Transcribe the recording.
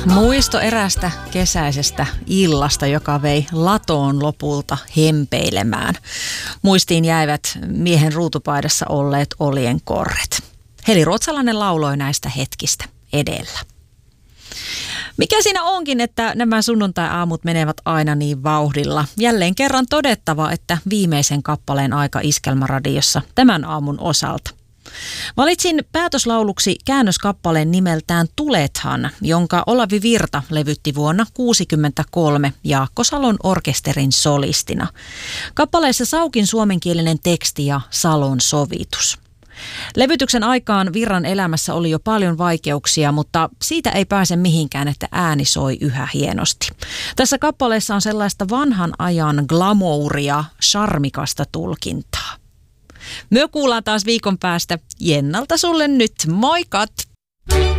Muisto erästä kesäisestä illasta, joka vei latoon lopulta hempeilemään. Muistiin jäivät miehen ruutupaidassa olleet oljenkorret. Heli Ruotsalainen lauloi näistä hetkistä edellä. Mikä siinä onkin, että nämä sunnuntai-aamut menevät aina niin vauhdilla? Jälleen kerran todettava, että viimeisen kappaleen aika Iskelmäradiossa tämän aamun osalta. Valitsin päätöslauluksi käännöskappaleen nimeltään Tulethan, jonka Olavi Virta levytti vuonna 1963 Jaakko Salon orkesterin solistina. Kappaleessa Saukin suomenkielinen teksti ja Salon sovitus. Levytyksen aikaan Virran elämässä oli jo paljon vaikeuksia, mutta siitä ei pääse mihinkään, että ääni soi yhä hienosti. Tässä kappaleessa on sellaista vanhan ajan glamouria, charmikasta tulkintaa. Me kuullaan taas viikon päästä. Jennalta sulle nyt, moikat!